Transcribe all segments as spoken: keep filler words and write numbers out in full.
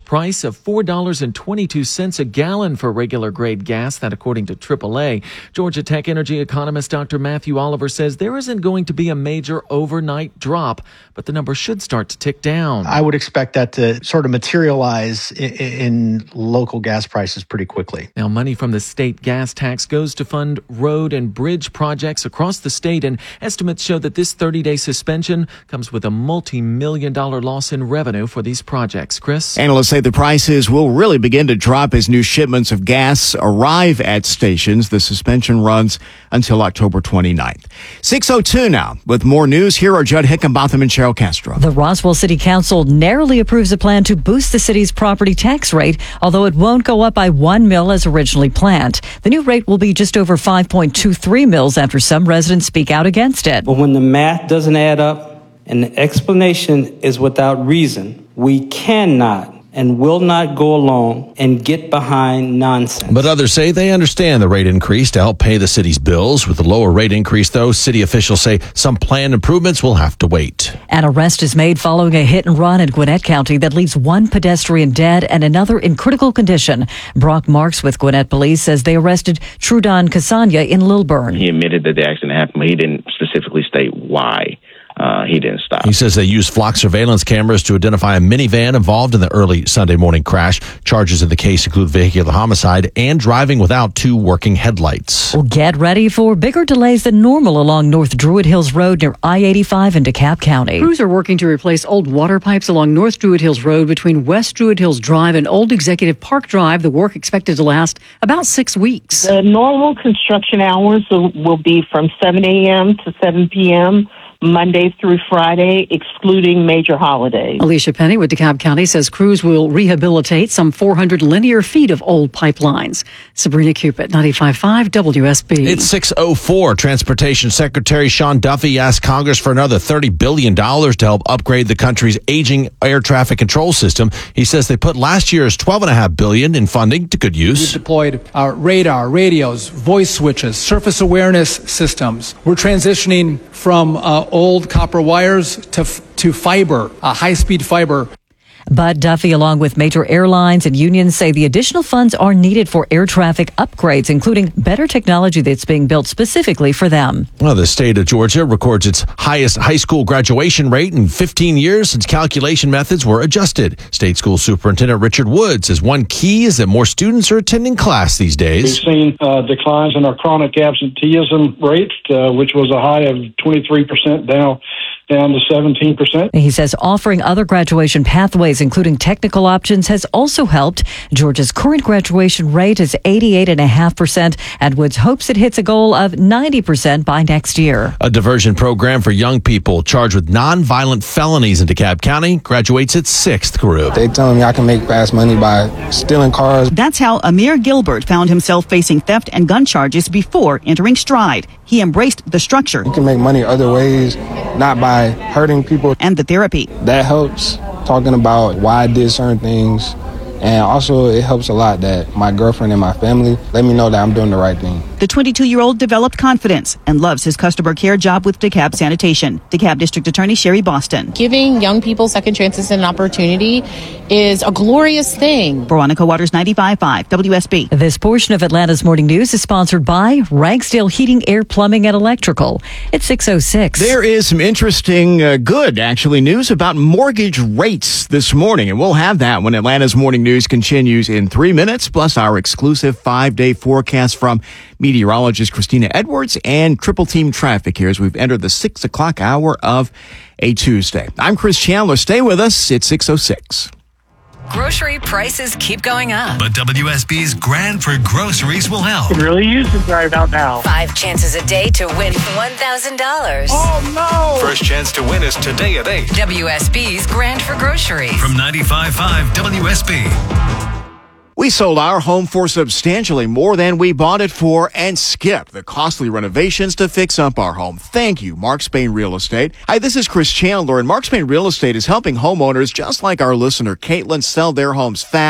price of four dollars and twenty-two cents a gallon for regular grade gas, that according to triple A. Georgia Tech energy economist Doctor Matthew Oliver says there isn't going to be a major overnight drop, but the number should start to tick down. I would expect that to sort of materialize in, in local gas prices pretty quickly. Now, money from the state gas tax goes to fund road and bridge projects across the state, and estimates show that this thirty-day suspension comes with a multi-million dollar loss in revenue for these projects. Chris? Analysts say the prices will really begin to drop as new shipments of gas arrive at stations. The suspension runs until October twenty-ninth. six oh two now. With more news, here are Judd Hickenbotham and Cheryl Castro. The Roswell City Council narrowly approves a plan to boost the city's property tax rate, although it won't go up by one mil as originally planned. The new rate will be just over five point two three mils after some residents speak out against it. But when the math doesn't add up and the explanation is without reason, we cannot and will not go along and get behind nonsense. But others say they understand the rate increase to help pay the city's bills. With the lower rate increase, though, city officials say some planned improvements will have to wait. An arrest is made following a hit and run in Gwinnett County that leaves one pedestrian dead and another in critical condition. Brock Marks with Gwinnett Police says they arrested Trudon Kasanya in Lilburn. He admitted that the accident happened, but he didn't specifically state why. Uh, he didn't stop. He says they used flock surveillance cameras to identify a minivan involved in the early Sunday morning crash. Charges in the case include vehicular homicide and driving without two working headlights. Well, get ready for bigger delays than normal along North Druid Hills Road near I eighty-five in DeKalb County. Crews are working to replace old water pipes along North Druid Hills Road between West Druid Hills Drive and Old Executive Park Drive. The work expected to last about six weeks. The normal construction hours will, will be from seven a.m. to seven p.m., Monday through Friday, excluding major holidays. Alicia Penny with DeKalb County says crews will rehabilitate some four hundred linear feet of old pipelines. Sabrina Cupid, ninety-five point five W S B. It's six oh four. Transportation Secretary Sean Duffy asked Congress for another thirty billion dollars to help upgrade the country's aging air traffic control system. He says they put last year's twelve point five billion dollars in funding to good use. We've deployed our radar, radios, voice switches, surface awareness systems. We're transitioning from uh, old copper wires to to fiber, uh, high-speed fiber. But Duffy, along with major airlines and unions, say the additional funds are needed for air traffic upgrades, including better technology that's being built specifically for them. Well, the state of Georgia records its highest high school graduation rate in fifteen years since calculation methods were adjusted. State School Superintendent Richard Wood says one key is that more students are attending class these days. We've seen uh, declines in our chronic absenteeism rate, uh, which was a high of twenty-three percent down. down to seventeen percent. He says offering other graduation pathways, including technical options, has also helped. Georgia's current graduation rate is eighty-eight point five percent, and Woods hopes it hits a goal of ninety percent by next year. A diversion program for young people charged with nonviolent felonies in DeKalb County graduates its sixth group. They tell me I can make fast money by stealing cars. That's how Amir Gilbert found himself facing theft and gun charges before entering Stride. He embraced the structure. You can make money other ways, not by hurting people. And the therapy. That helps, talking about why I did certain things. And also, it helps a lot that my girlfriend and my family let me know that I'm doing the right thing. The twenty-two-year-old developed confidence and loves his customer care job with DeKalb Sanitation. DeKalb District Attorney Sherry Boston. Giving young people second chances and an opportunity is a glorious thing. Veronica Waters, ninety-five point five W S B. This portion of Atlanta's Morning News is sponsored by Ragsdale Heating, Air, Plumbing, and Electrical. It's six oh six. There is some interesting, uh, good, actually, news about mortgage rates this morning, and we'll have that when Atlanta's Morning News continues in three minutes, plus our exclusive five-day forecast from meteorologist Christina Edwards and Triple Team Traffic here as we've entered the six o'clock hour of a Tuesday. I'm Chris Chandler. Stay with us. It's six oh six. Grocery prices keep going up. But W S B's Grand for Groceries will help. It really is right about now. Five chances a day to win one thousand dollars. Oh, no! First chance to win is today at eight. W S B's Grand for Groceries. From ninety-five point five W S B. We sold our home for substantially more than we bought it for and skipped the costly renovations to fix up our home. Thank you, Mark Spain Real Estate. Hi, this is Chris Chandler, and Mark Spain Real Estate is helping homeowners just like our listener Caitlin sell their homes fast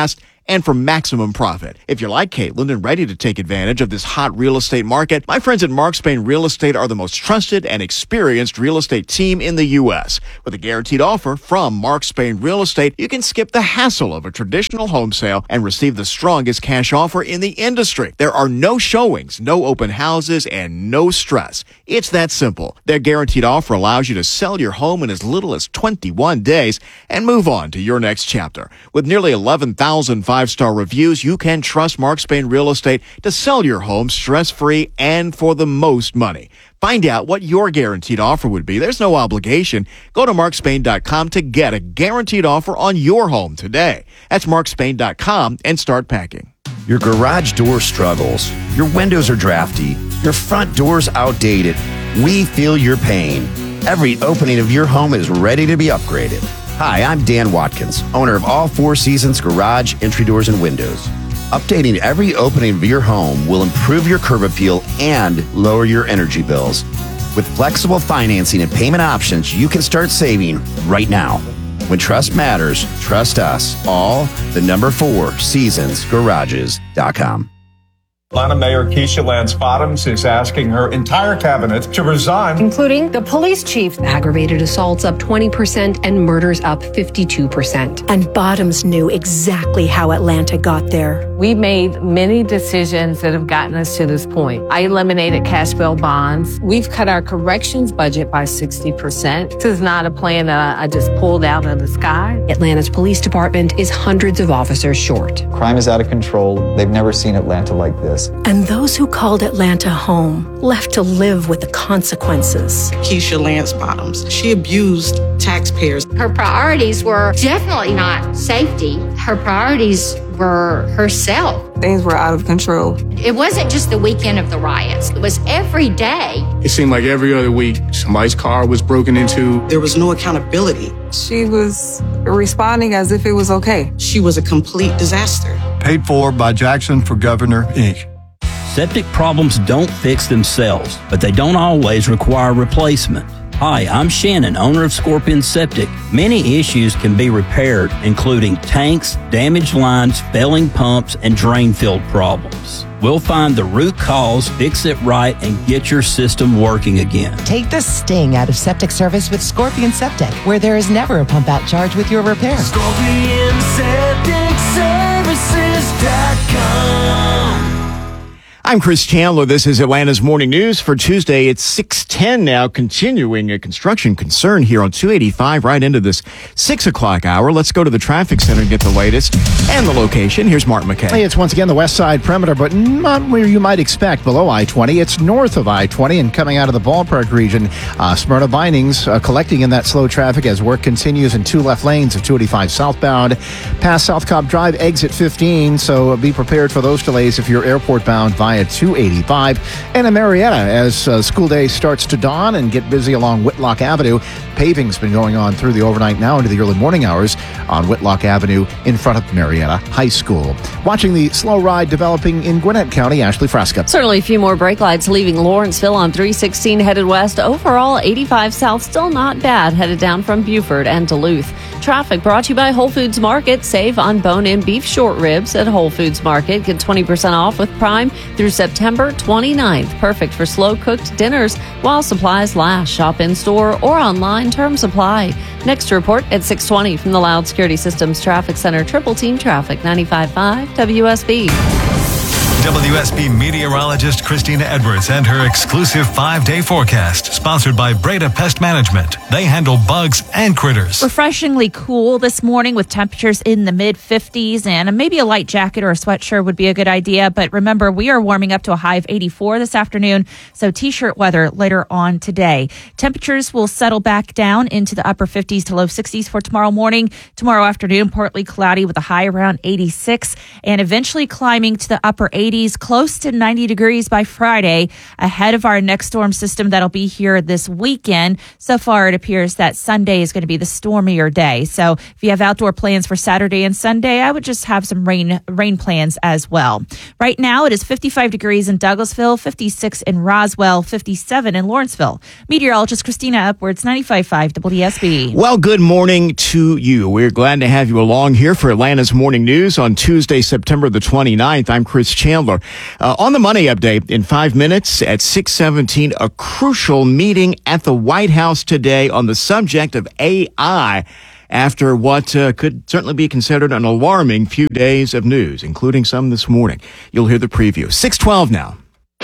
and for maximum profit. If you're like Caitlin and ready to take advantage of this hot real estate market, my friends at Mark Spain Real Estate are the most trusted and experienced real estate team in the U S. With a guaranteed offer from Mark Spain Real Estate, you can skip the hassle of a traditional home sale and receive the strongest cash offer in the industry. There are no showings, no open houses, and no stress. It's that simple. Their guaranteed offer allows you to sell your home in as little as twenty-one days and move on to your next chapter. With nearly eleven thousand five-star reviews, you can trust Mark Spain Real Estate to sell your home stress-free and for the most money. Find out what your guaranteed offer would be. There's no obligation. Go to mark spain dot com to get a guaranteed offer on your home today. That's mark spain dot com and start packing. Your garage door struggles. Your windows are drafty. Your front door's outdated. We feel your pain. Every opening of your home is ready to be upgraded. Hi, I'm Dan Watkins, owner of All Four Seasons Garage, Entry Doors, and Windows. Updating every opening of your home will improve your curb appeal and lower your energy bills. With flexible financing and payment options, you can start saving right now. When trust matters, trust us. All the number four seasons garages dot com. Atlanta Mayor Keisha Lance Bottoms is asking her entire cabinet to resign, including the police chief. Aggravated assaults up twenty percent and murders up fifty-two percent. And Bottoms knew exactly how Atlanta got there. We made many decisions that have gotten us to this point. I eliminated cash bail bonds. We've cut our corrections budget by sixty percent. This is not a plan that I just pulled out of the sky. Atlanta's police department is hundreds of officers short. Crime is out of control. They've never seen Atlanta like this. And those who called Atlanta home left to live with the consequences. Keisha Lance Bottoms, she abused taxpayers. Her priorities were definitely not safety. Her priorities were herself. Things were out of control. It wasn't just the weekend of the riots. It was every day. It seemed like every other week, somebody's car was broken into. There was no accountability. She was responding as if it was okay. She was a complete disaster. Paid for by Jackson for Governor, Incorporated. Septic problems don't fix themselves, but they don't always require replacement. Hi, I'm Shannon, owner of Scorpion Septic. Many issues can be repaired, including tanks, damaged lines, failing pumps, and drain field problems. We'll find the root cause, fix it right, and get your system working again. Take the sting out of septic service with Scorpion Septic, where there is never a pump out charge with your repair. Scorpion Septic Services dot com. I'm Chris Chandler. This is Atlanta's Morning News for Tuesday. It's six ten now, continuing a construction concern here on two eighty-five right into this six o'clock hour. Let's go to the traffic center and get the latest and the location. Here's Mark McKay. Hey, it's once again the west side perimeter, but not where you might expect, below I twenty. It's north of I twenty and coming out of the ballpark region. Uh, Smyrna Vinings uh, collecting in that slow traffic as work continues in two left lanes of two eighty-five southbound. Past South Cobb Drive, exit fifteen, so be prepared for those delays if you're airport bound via two eighty-five. And in Marietta, as uh, school day starts to dawn and get busy along Whitlock Avenue, paving's been going on through the overnight now into the early morning hours on Whitlock Avenue in front of Marietta High School. Watching the slow ride developing in Gwinnett County, Ashley Fresca. Certainly a few more brake lights leaving Lawrenceville on three sixteen headed west. Overall, eighty-five south still not bad, headed down from Buford and Duluth. Traffic brought to you by Whole Foods Market. Save on bone-in beef short ribs at Whole Foods Market. Get twenty percent off with Prime through September twenty-ninth. Perfect for slow-cooked dinners while supplies last. Shop in-store or online. Terms apply. Next report at six twenty from the Loud Security Systems Traffic Center. Triple Team Traffic, ninety-five point five W S B. W S B meteorologist Christina Edwards and her exclusive five-day forecast, sponsored by Breda Pest Management. They handle bugs and critters. Refreshingly cool this morning with temperatures in the mid fifties, and maybe a light jacket or a sweatshirt would be a good idea. But remember, we are warming up to a high of eighty-four this afternoon, so t-shirt weather later on today. Temperatures will settle back down into the upper fifties to low sixties for tomorrow morning. Tomorrow afternoon, partly cloudy with a high around eighty-six, and eventually climbing to the upper eighties eighties, close to ninety degrees by Friday, ahead of our next storm system that'll be here this weekend. So far, it appears that Sunday is going to be the stormier day. So if you have outdoor plans for Saturday and Sunday, I would just have some rain rain plans as well. Right now, it is fifty-five degrees in Douglasville, fifty-six in Roswell, fifty-seven in Lawrenceville. Meteorologist Christina Upwards, ninety-five point five W S B. Well, good morning to you. We're glad to have you along here for Atlanta's Morning News on Tuesday, September the twenty-ninth. I'm Chris Chandler. Uh, on the Money Update in five minutes at six seventeen, a crucial meeting at the White House today on the subject of A I after what uh, could certainly be considered an alarming few days of news, including some this morning. You'll hear the preview. six twelve now.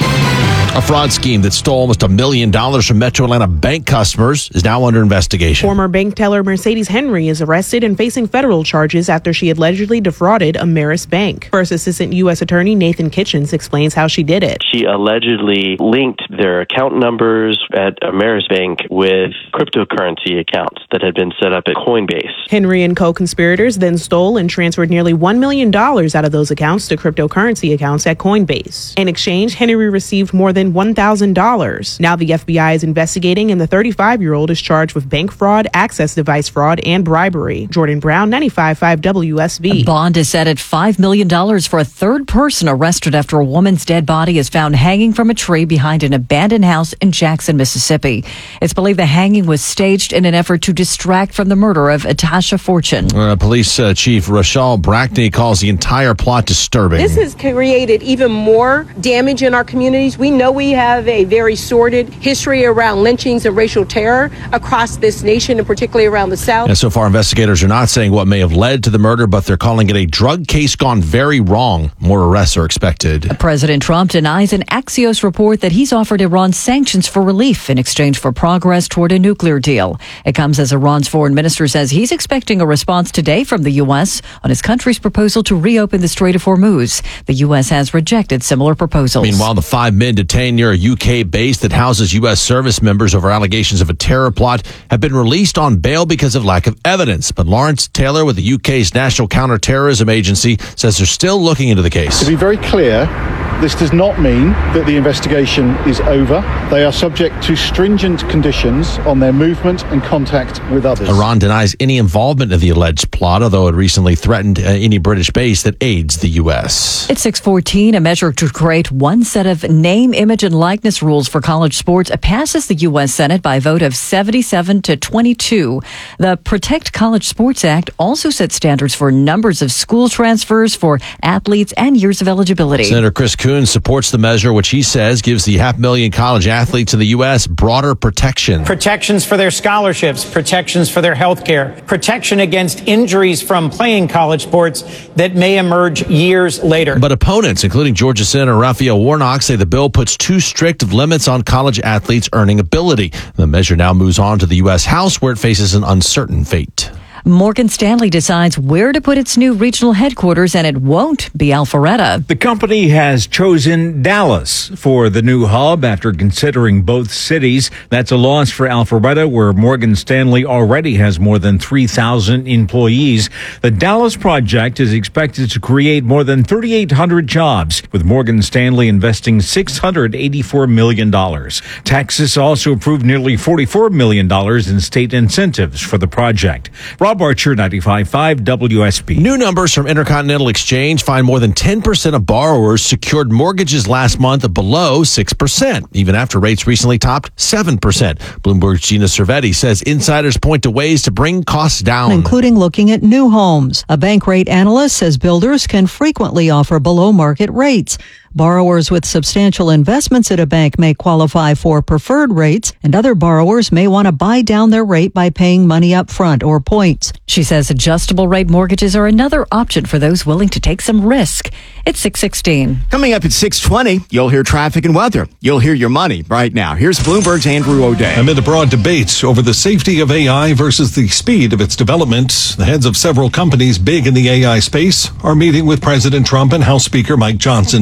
A fraud scheme that stole almost a million dollars from Metro Atlanta bank customers is now under investigation. Former bank teller Mercedes Henry is arrested and facing federal charges after she allegedly defrauded Ameris Bank. First Assistant U S Attorney Nathan Kitchens explains how she did it. She allegedly linked their account numbers at Ameris Bank with cryptocurrency accounts that had been set up at Coinbase. Henry and co-conspirators then stole and transferred nearly one million dollars out of those accounts to cryptocurrency accounts at Coinbase. In exchange, Henry received more than one thousand dollars. Now the F B I is investigating, and the thirty-five-year-old is charged with bank fraud, access device fraud, and bribery. Jordan Brown, ninety-five point five W S B. A bond is set at five million dollars for a third person arrested after a woman's dead body is found hanging from a tree behind an abandoned house in Jackson, Mississippi. It's believed the hanging was staged in an effort to distract from the murder of Atasha Fortune. Uh, Police uh, Chief Rachel Brackney calls the entire plot disturbing. This has created even more damage in our communities. We know we have a very sordid history around lynchings and racial terror across this nation, and particularly around the South. And so far, investigators are not saying what may have led to the murder, but they're calling it a drug case gone very wrong. More arrests are expected. President Trump denies an Axios report that he's offered Iran sanctions for relief in exchange for progress toward a nuclear deal. It comes as Iran's foreign minister says he's expecting a response today from the U S on his country's proposal to reopen the Strait of Hormuz. The U S has rejected similar proposals. Meanwhile, the five men detained near a U K base that houses U S service members over allegations of a terror plot have been released on bail because of lack of evidence. But Lawrence Taylor with the U K's National Counterterrorism Agency says they're still looking into the case. To be very clear, this does not mean that the investigation is over. They are subject to stringent conditions on their movement and contact with others. Iran denies any involvement in the alleged plot, although it recently threatened uh, any British base that aids the U S. It's six fourteen, a measure to create one set of name, image, and likeness rules for college sports passes the U S Senate by a vote of seventy-seven to twenty-two. The Protect College Sports Act also sets standards for numbers of school transfers for athletes and years of eligibility. Senator Chris Coons supports the measure, which he says gives the half million college athletes in the U S broader protection. Protections for their scholarships, protections for their health care, protection against injuries from playing college sports that may emerge years later. But opponents, including Georgia Senator Raphael Warnock, say the bill puts too strict of limits on college athletes' earning ability. The measure now moves on to the U S House, where it faces an uncertain fate. Morgan Stanley decides where to put its new regional headquarters, and it won't be Alpharetta. The company has chosen Dallas for the new hub after considering both cities. That's a loss for Alpharetta, where Morgan Stanley already has more than three thousand employees. The Dallas project is expected to create more than thirty-eight hundred jobs, with Morgan Stanley investing six hundred eighty-four million dollars. Texas also approved nearly forty-four million dollars in state incentives for the project. Rob Archer, ninety-five point five W S B. New numbers from Intercontinental Exchange find more than ten percent of borrowers secured mortgages last month below six percent, even after rates recently topped seven percent. Bloomberg's Gina Cervetti says insiders point to ways to bring costs down, including looking at new homes. A bank rate analyst says builders can frequently offer below market rates. Borrowers with substantial investments at a bank may qualify for preferred rates, and other borrowers may want to buy down their rate by paying money up front or points. She says adjustable rate mortgages are another option for those willing to take some risk. It's six sixteen. Coming up at six twenty, you'll hear traffic and weather. You'll hear your money right now. Here's Bloomberg's Andrew O'Day. Amid a broad debate over the safety of A I versus the speed of its development, the heads of several companies big in the A I space are meeting with President Trump and House Speaker Mike Johnson today.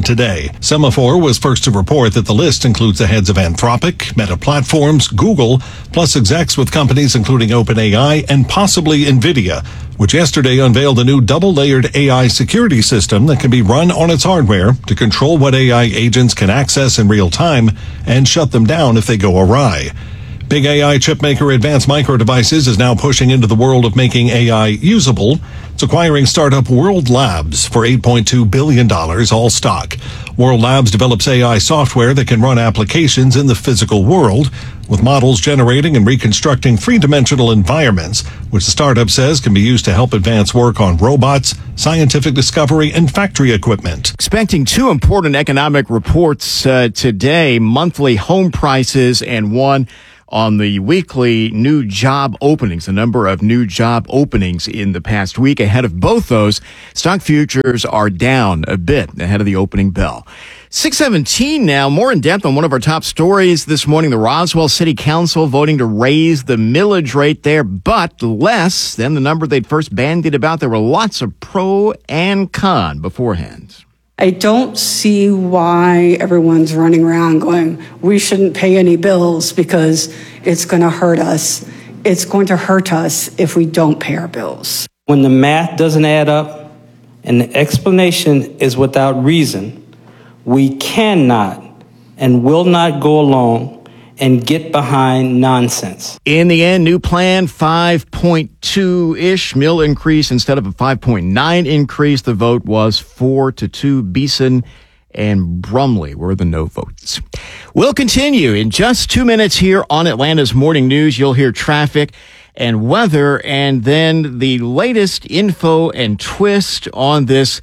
Tuesday. Semaphore was first to report that the list includes the heads of Anthropic, Meta Platforms, Google, plus execs with companies including OpenAI and possibly NVIDIA, which yesterday unveiled a new double-layered A I security system that can be run on its hardware to control what A I agents can access in real time and shut them down if they go awry. Big A I chipmaker Advanced Micro Devices is now pushing into the world of making A I usable. It's acquiring startup World Labs for eight point two billion dollars, all stock. World Labs develops A I software that can run applications in the physical world, with models generating and reconstructing three-dimensional environments, which the startup says can be used to help advance work on robots, scientific discovery, and factory equipment. Expecting two important economic reports uh, today, monthly home prices and one on the weekly new job openings, the number of new job openings in the past week. Ahead of both those, stock futures are down a bit ahead of the opening bell. six seventeen now, more in depth on one of our top stories this morning. The Roswell City Council voting to raise the millage rate there, but less than the number they'd first bandied about. There were lots of pro and con beforehand. I don't see why everyone's running around going, we shouldn't pay any bills because it's going to hurt us. It's going to hurt us if we don't pay our bills. When the math doesn't add up and the explanation is without reason, we cannot and will not go along and get behind nonsense. In the end, new plan, five point two-ish mill increase instead of a five point nine increase. The vote was four to two. Beeson and Brumley were the no votes. We'll continue in just two minutes here on Atlanta's Morning News. You'll hear traffic and weather, and then the latest info and twist on this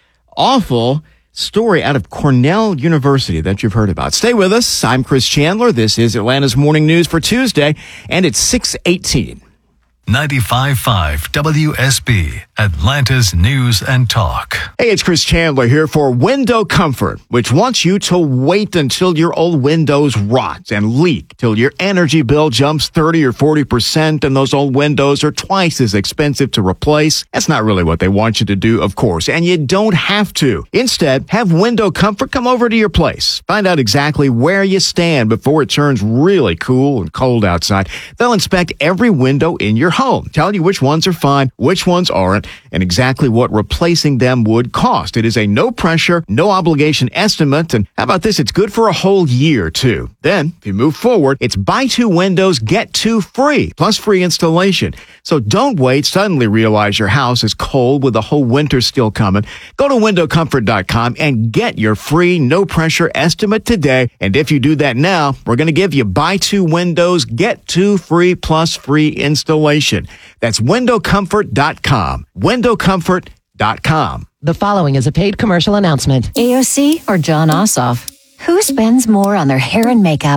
awful story out of Cornell University that you've heard about. Stay with us. I'm Chris Chandler. This is Atlanta's Morning News for Tuesday, and it's six eighteen. ninety-five point five W S B, Atlanta's News and Talk. Hey, it's Chris Chandler here for Window Comfort, which wants you to wait until your old windows rot and leak, till your energy bill jumps thirty or forty percent and those old windows are twice as expensive to replace. That's not really what they want you to do, of course, and you don't have to. Instead, have Window Comfort come over to your place. Find out exactly where you stand before it turns really cool and cold outside. They'll inspect every window in your home, tell you which ones are fine, which ones aren't, and exactly what replacing them would cost. It is a no-pressure, no-obligation estimate, and how about this? It's good for a whole year, too. Then, if you move forward, it's buy two windows, get two free, plus free installation. So don't wait, suddenly realize your house is cold with the whole winter still coming. Go to window comfort dot com and get your free, no-pressure estimate today. And if you do that now, we're going to give you buy two windows, get two free, plus free installation. That's window comfort dot com. window comfort dot com. The following is a paid commercial announcement. A O C or John Ossoff? Who spends more on their hair and makeup?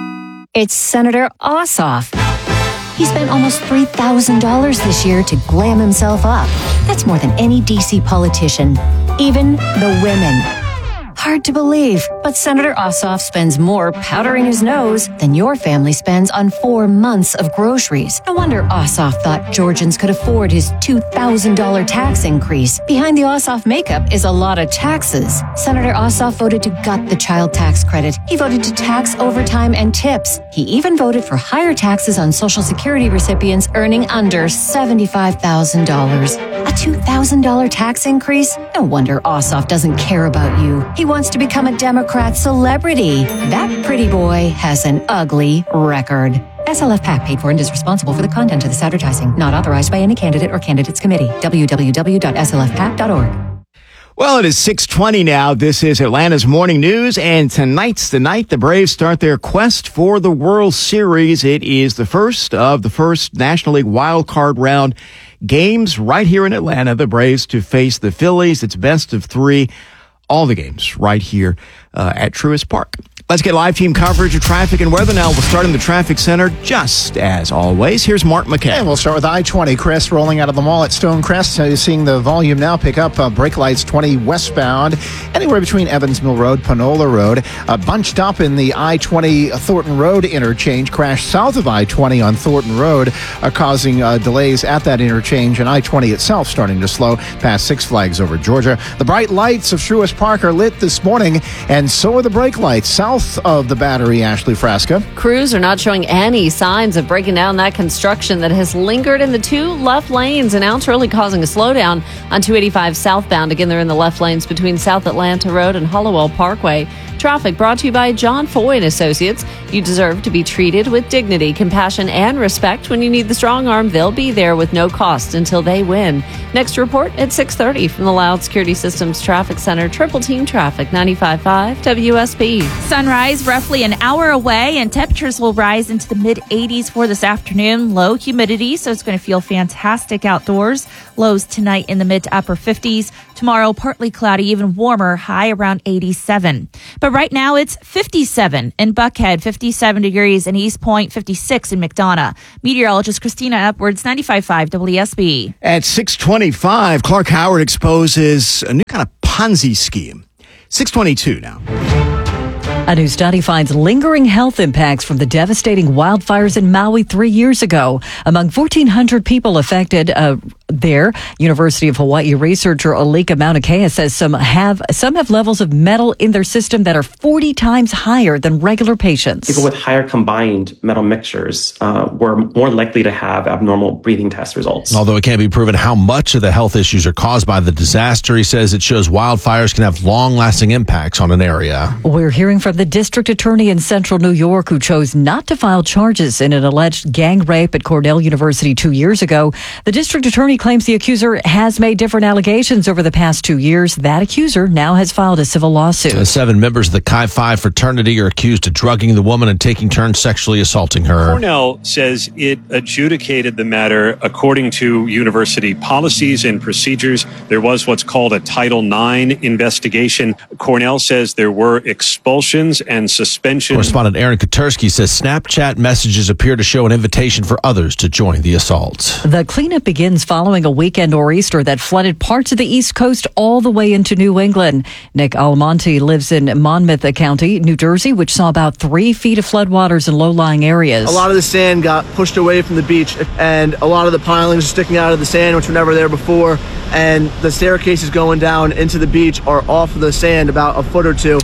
It's Senator Ossoff. He spent almost three thousand dollars this year to glam himself up. That's more than any D C politician, even the women. Hard to believe, but Senator Ossoff spends more powdering his nose than your family spends on four months of groceries. No wonder Ossoff thought Georgians could afford his two thousand dollars tax increase. Behind the Ossoff makeup is a lot of taxes. Senator Ossoff voted to gut the child tax credit. He voted to tax overtime and tips. He even voted for higher taxes on Social Security recipients earning under seventy-five thousand dollars. A two thousand dollars tax increase? No wonder Ossoff doesn't care about you. He wants to become a Democrat celebrity. That pretty boy has an ugly record. S L F PAC paid for and is responsible for the content of this advertising. Not authorized by any candidate or candidates committee. w w w dot s l f pac dot org. Well, it is six twenty now. This is Atlanta's Morning News, and tonight's the night the Braves start their quest for the World Series. It is the first of the first National League wild card round games right here in Atlanta. The Braves to face the Phillies. It's best of three. All the games right here uh, at Truist Park. Let's get live team coverage of traffic and weather now. We'll start in the traffic center just as always. Here's Mark McKay. And we'll start with I twenty, Chris, rolling out of the mall at Stonecrest. Uh, you're seeing the volume now pick up. Uh, brake lights twenty westbound, anywhere between Evans Mill Road, Panola Road. Uh, bunched up in the I twenty Thornton Road interchange. Crash south of I twenty on Thornton Road, uh, causing uh, delays at that interchange. And I twenty itself starting to slow past Six Flags over Georgia. The bright lights of Truist Park are lit this morning, and so are the brake lights south of the Battery. Ashley Frasca. Crews are not showing any signs of breaking down that construction that has lingered in the two left lanes and now it's really causing a slowdown on two eighty-five southbound. Again, they're in the left lanes between South Atlanta Road and Hollowell Parkway. Traffic brought to you by John Foy and Associates. You deserve to be treated with dignity, compassion, and respect. When you need the strong arm, they'll be there with no cost until they win. Next report at six thirty from the Loud Security Systems Traffic Center. Triple Team Traffic, ninety-five point five W S P. Sunrise roughly an hour away, and temperatures will rise into the mid eighties for this afternoon. Low humidity, so it's going to feel fantastic outdoors. Lows tonight in the mid to upper fifties. Tomorrow, partly cloudy, even warmer, high around eighty-seven. But right now, it's fifty-seven in Buckhead, fifty-seven degrees in East Point, fifty-six in McDonough. Meteorologist Christina Upwards, ninety-five point five W S B. At six twenty-five, Clark Howard exposes a new kind of Ponzi scheme. six twenty-two now. A new study finds lingering health impacts from the devastating wildfires in Maui three years ago. Among fourteen hundred people affected uh, there, University of Hawaii researcher Alika Mauna Kea says some have some have levels of metal in their system that are forty times higher than regular patients. People with higher combined metal mixtures uh, were more likely to have abnormal breathing test results. Although it can't be proven how much of the health issues are caused by the disaster, he says it shows wildfires can have long-lasting impacts on an area. We're hearing from the district attorney in central New York who chose not to file charges in an alleged gang rape at Cornell University two years ago. The district attorney claims the accuser has made different allegations over the past two years. That accuser now has filed a civil lawsuit. The seven members of the Chi Phi fraternity are accused of drugging the woman and taking turns sexually assaulting her. Cornell says it adjudicated the matter according to university policies and procedures. There was what's called a Title nine investigation. Cornell says there were expulsions and suspension. Correspondent Aaron Katursky says Snapchat messages appear to show an invitation for others to join the assault. The cleanup begins following a weekend nor'easter that flooded parts of the East Coast all the way into New England. Nick Almonte lives in Monmouth County, New Jersey, which saw about three feet of floodwaters in low-lying areas. A lot of the sand got pushed away from the beach, and a lot of the pilings are sticking out of the sand, which were never there before, and the staircases going down into the beach are off of the sand about a foot or two.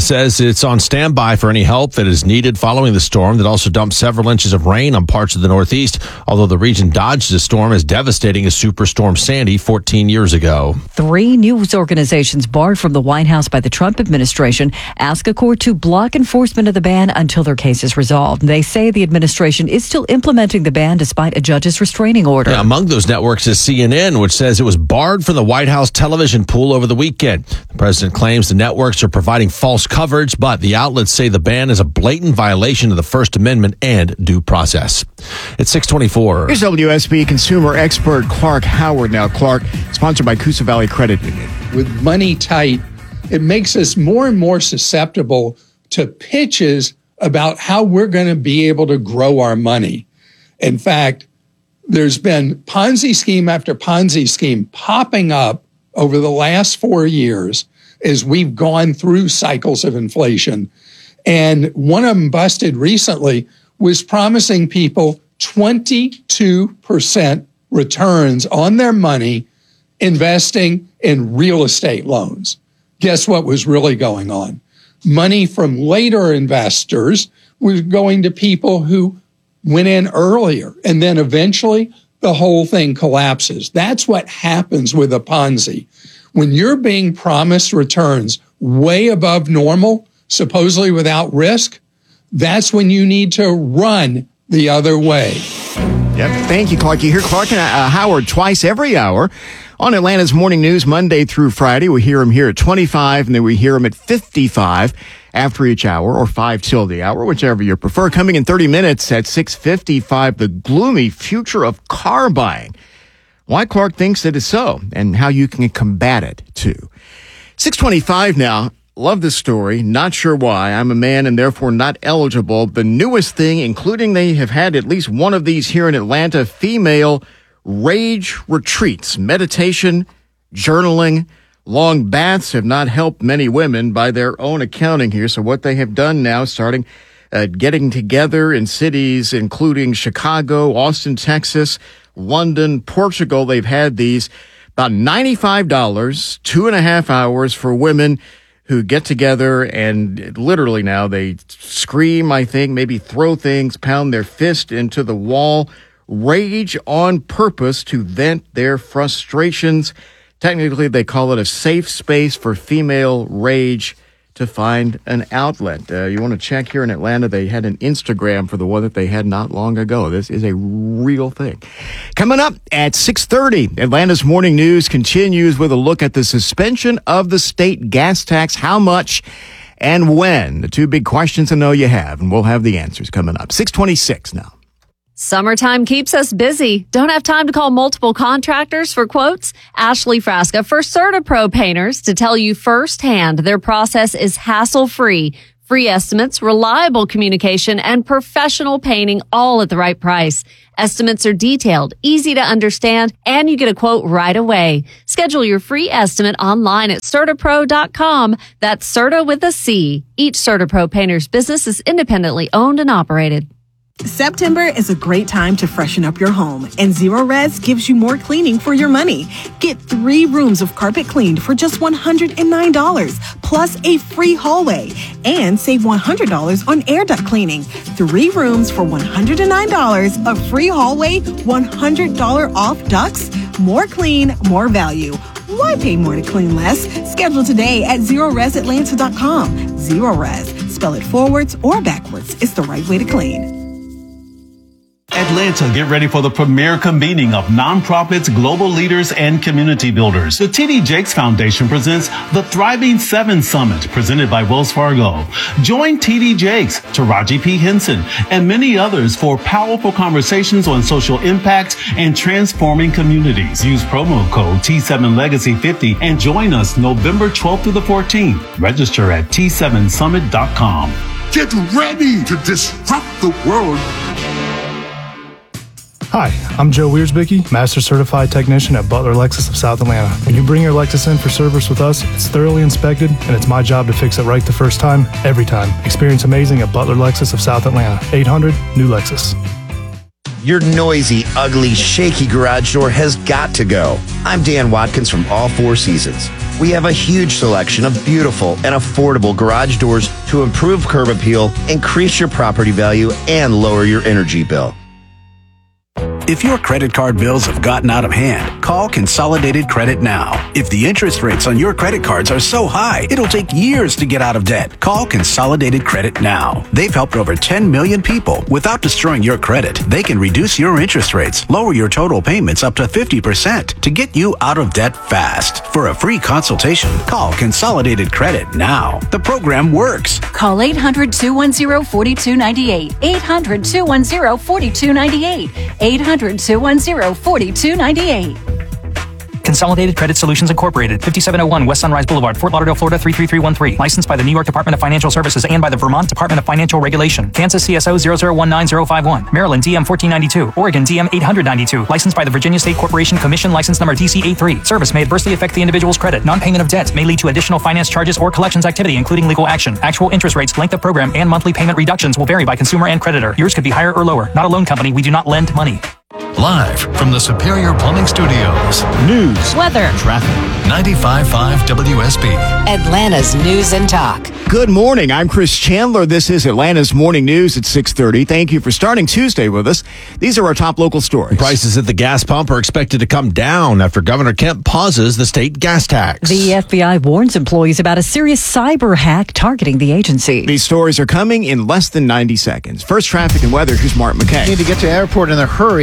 Three news organizations barred from the White House by the Trump administration ask a court to block enforcement of the ban until their case is resolved. They say the administration is still implementing the ban despite a judge's restraining order. Yeah, among those networks is C N N, which says it was barred from the White House television pool over the weekend. The president claims the networks are providing false coverage, but the outlets say the ban is a blatant violation of the First Amendment and due process. It's six twenty-four. Here's W S B consumer expert Clark Howard. Now, Clark, sponsored by Coosa Valley Credit Union. With money tight, it makes us more and more susceptible to pitches about how we're going to be able to grow our money. In fact, there's been Ponzi scheme after Ponzi scheme popping up over the last four years as we've gone through cycles of inflation. And one of them busted recently was promising people twenty-two percent returns on their money investing in real estate loans. Guess what was really going on? Money from later investors was going to people who went in earlier, and then eventually the whole thing collapses. That's what happens with a Ponzi. When you're being promised returns way above normal, supposedly without risk, that's when you need to run the other way. Yep. Thank you, Clark. You hear Clark and uh, Howard twice every hour on Atlanta's Morning News, Monday through Friday. We hear him here at twenty-five, and then we hear him at fifty-five after each hour, or five till the hour, whichever you prefer. Coming in thirty minutes at six fifty-five, the gloomy future of car buying. Why Clark thinks it is so, and how you can combat it, too. six twenty-five now. love this story. Not sure why. I'm a man and therefore not eligible. The newest thing, including they have had at least one of these here in Atlanta, female rage retreats, meditation, journaling. Long baths have not helped many women by their own accounting here. So what they have done now, starting uh, getting together in cities including Chicago, Austin, Texas, London, Portugal, they've had these about ninety-five dollars, two and a half hours for women who get together and literally now they scream, I think, maybe throw things, pound their fist into the wall, rage on purpose to vent their frustrations. Technically, they call it a safe space for female rage to find an outlet. Uh, you want to check here in Atlanta, they had an Instagram for the one that they had not long ago. This is a real thing. Coming up at six thirty, Atlanta's Morning News continues with a look at the suspension of the state gas tax. How much and when? The two big questions I know you have, and we'll have the answers coming up. six twenty-six now. Summertime keeps us busy. Don't have time to call multiple contractors for quotes? Ashley Frasca for CertaPro Painters to tell you firsthand their process is hassle-free. Free estimates, reliable communication, and professional painting all at the right price. Estimates are detailed, easy to understand, and you get a quote right away. Schedule your free estimate online at Certa Pro dot com. That's Certa with a C. Each CertaPro Painters business is independently owned and operated. September is a great time to freshen up your home, and Zero Res gives you more cleaning for your money. Get three rooms of carpet cleaned for just one hundred nine dollars, plus a free hallway, and save one hundred dollars on air duct cleaning. Three rooms for one hundred nine dollars, a free hallway, one hundred dollars off ducts. More clean, more value. Why pay more to clean less? Schedule today at Zero Res Atlanta dot com. Zero Res. Spell it forwards or backwards. It's the right way to clean. Atlanta, get ready for the premier convening of nonprofits, global leaders, and community builders. The T D Jakes Foundation presents the Thriving Seven Summit, presented by Wells Fargo. Join T D Jakes, Taraji P. Henson, and many others for powerful conversations on social impact and transforming communities. Use promo code T seven Legacy fifty and join us November twelfth through the fourteenth. Register at T seven summit dot com. Get ready to disrupt the world. Hi, I'm Joe Wiersbicky, Master Certified Technician at Butler Lexus of South Atlanta. When you bring your Lexus in for service with us, it's thoroughly inspected, and it's my job to fix it right the first time, every time. Experience amazing at Butler Lexus of South Atlanta. eight hundred, new Lexus. Your noisy, ugly, shaky garage door has got to go. I'm Dan Watkins from All Four Seasons. We have a huge selection of beautiful and affordable garage doors to improve curb appeal, increase your property value, and lower your energy bill. If your credit card bills have gotten out of hand, call Consolidated Credit now. If the interest rates on your credit cards are so high, it'll take years to get out of debt. Call Consolidated Credit now. They've helped over ten million people without destroying your credit. They can reduce your interest rates, lower your total payments up to fifty percent to get you out of debt fast. For a free consultation, call Consolidated Credit now. The program works. Call eight hundred, two one zero, four two nine eight. eight hundred, two one zero, four two nine eight. eight hundred, two one zero, four two nine eight. Consolidated Credit Solutions Incorporated, fifty-seven oh one West Sunrise Boulevard, Fort Lauderdale, Florida three three three one three. Licensed by the New York Department of Financial Services and by the Vermont Department of Financial Regulation. Kansas C S O zero zero one nine zero five one. Maryland D M fourteen ninety-two. Oregon D M eight ninety-two. Licensed by the Virginia State Corporation Commission, license number D C eighty-three. Service may adversely affect the individual's credit. Non-payment of debt may lead to additional finance charges or collections activity, including legal action. Actual interest rates, length of program, and monthly payment reductions will vary by consumer and creditor. Yours could be higher or lower. Not a loan company. We do not lend money. Live from the Superior Plumbing Studios. News, weather, traffic. ninety-five point five W S B. Atlanta's News and Talk. Good morning. I'm Chris Chandler. This is Atlanta's Morning News at six thirty. Thank you for starting Tuesday with us. These are our top local stories. Prices at the gas pump are expected to come down after Governor Kemp pauses the state gas tax. The F B I warns employees about a serious cyber hack targeting the agency. These stories are coming in less than ninety seconds. First, traffic and weather. Here's Mark McKay. Need to get to airport in a hurry out of